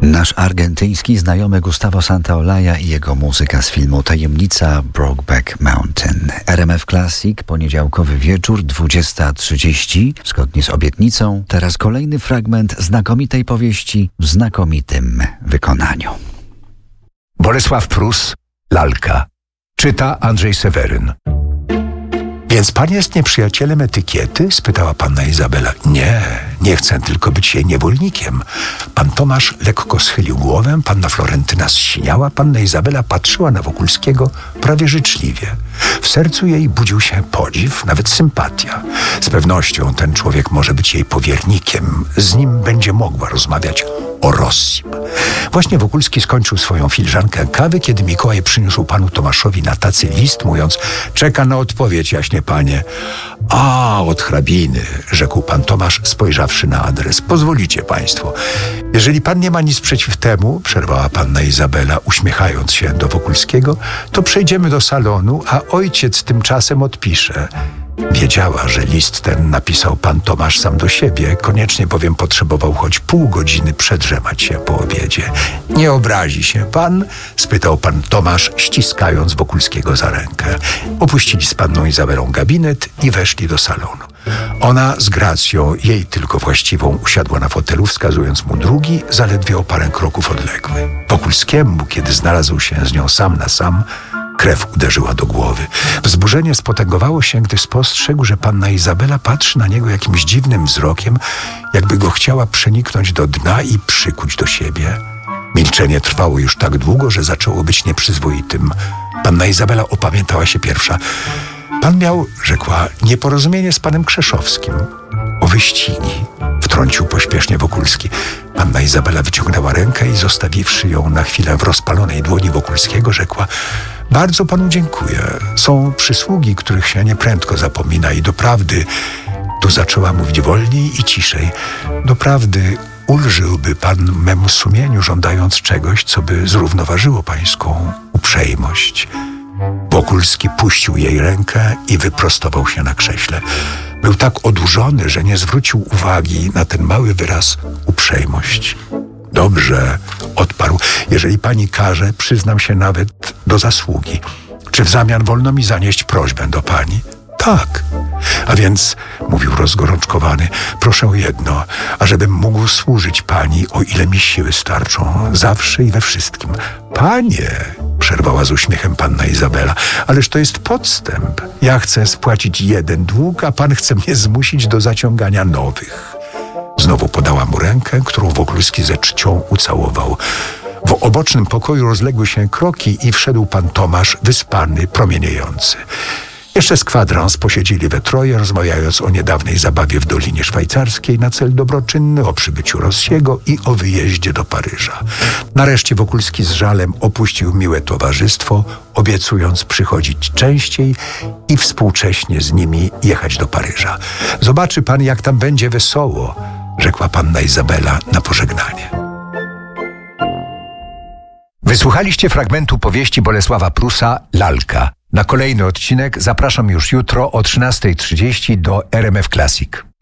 Nasz argentyński znajomy Gustavo Santaolalla i jego muzyka z filmu Tajemnica Brokeback Mountain. RMF Classic, poniedziałkowy wieczór, 20:30. Zgodnie z obietnicą, teraz kolejny fragment znakomitej powieści w znakomitym wykonaniu. Bolesław Prus, Lalka. Czyta Andrzej Seweryn. Więc pan jest nieprzyjacielem etykiety? Spytała panna Izabela. Nie chcę tylko być jej niewolnikiem. Pan Tomasz lekko schylił głowę, panna Florentyna zsiniała, panna Izabela patrzyła na Wokulskiego prawie życzliwie. W sercu jej budził się podziw, nawet sympatia. Z pewnością ten człowiek może być jej powiernikiem. Z nim będzie mogła rozmawiać o Rossim. Właśnie Wokulski skończył swoją filiżankę kawy, kiedy Mikołaj przyniósł panu Tomaszowi na tacy list, mówiąc: czeka na odpowiedź, jaśnie panie. A, od hrabiny, rzekł pan Tomasz, spojrzawszy na adres. Pozwolicie państwo. Jeżeli pan nie ma nic przeciw temu, przerwała panna Izabela, uśmiechając się do Wokulskiego, to przejdziemy do salonu, a ojciec tymczasem odpisze. Wiedziała, że list ten napisał pan Tomasz sam do siebie, koniecznie bowiem potrzebował choć pół godziny przedrzemać się po obiedzie. Nie obrazi się pan? Spytał pan Tomasz, ściskając Wokulskiego za rękę. Opuścili z panną Izabelą gabinet i weszli do salonu. Ona z gracją, jej tylko właściwą, usiadła na fotelu, wskazując mu drugi, zaledwie o parę kroków odległy. Wokulskiemu, kiedy znalazł się z nią sam na sam, krew uderzyła do głowy. Wzburzenie spotęgowało się, gdy spostrzegł, że panna Izabela patrzy na niego jakimś dziwnym wzrokiem, jakby go chciała przeniknąć do dna i przykuć do siebie. Milczenie trwało już tak długo, że zaczęło być nieprzyzwoitym. Panna Izabela opamiętała się pierwsza. Pan miał, rzekła, nieporozumienie z panem Krzeszowskim. O wyścigi, wtrącił pośpiesznie Wokulski. Panna Izabela wyciągnęła rękę i zostawiwszy ją na chwilę w rozpalonej dłoni Wokulskiego, rzekła: bardzo panu dziękuję. Są przysługi, których się nieprędko zapomina i doprawdy, tu zaczęła mówić wolniej i ciszej, doprawdy ulżyłby pan memu sumieniu, żądając czegoś, co by zrównoważyło pańską uprzejmość. Wokulski puścił jej rękę i wyprostował się na krześle. Był tak odurzony, że nie zwrócił uwagi na ten mały wyraz uprzejmość. Dobrze, odparł. Jeżeli pani każe, przyznam się nawet do zasługi. Czy w zamian wolno mi zanieść prośbę do pani? Tak. A więc, mówił rozgorączkowany, proszę o jedno, ażebym mógł służyć pani, o ile mi siły starczą, zawsze i we wszystkim. Panie, przerwała z uśmiechem panna Izabela, ależ to jest podstęp. Ja chcę spłacić jeden dług, a pan chce mnie zmusić do zaciągania nowych. Znowu podała mu rękę, którą Wokulski ze czcią ucałował. W obocznym pokoju rozległy się kroki i wszedł pan Tomasz, wyspany, promieniejący. Jeszcze z kwadrans posiedzieli we troje, rozmawiając o niedawnej zabawie w Dolinie Szwajcarskiej na cel dobroczynny, o przybyciu Rossiego i o wyjeździe do Paryża. Nareszcie Wokulski z żalem opuścił miłe towarzystwo, obiecując przychodzić częściej i współcześnie z nimi jechać do Paryża. Zobaczy pan, jak tam będzie wesoło, rzekła panna Izabela na pożegnanie. Wysłuchaliście fragmentu powieści Bolesława Prusa Lalka. Na kolejny odcinek zapraszam już jutro o 13:30 do RMF Classic.